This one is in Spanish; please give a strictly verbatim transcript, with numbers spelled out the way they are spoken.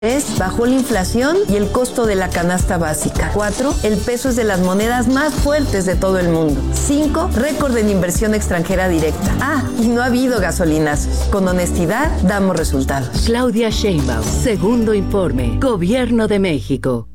tres. Bajó la inflación y el costo de la canasta básica. cuatro. El peso es de las monedas más fuertes de todo el mundo. cinco. Récord en inversión extranjera directa. Ah, y no ha habido gasolinazos. Con honestidad, damos resultados. Claudia Sheinbaum, segundo informe. Gobierno de México.